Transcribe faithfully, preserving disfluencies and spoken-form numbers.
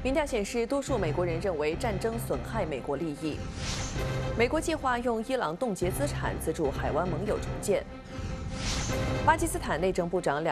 民调显示，多数美国人认为战争损害美国利益。美国计划用伊朗冻结资产资助海湾盟友重建。巴基斯坦内政部长两。